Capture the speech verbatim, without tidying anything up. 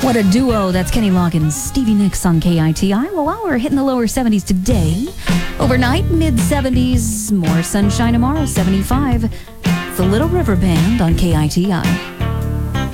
What a duo. That's Kenny Loggins, Stevie Nicks on K I T I. Well, while we're hitting the lower seventies today, overnight, mid-seventies, more sunshine tomorrow, seventy-five. It's the Little River Band on K I T I.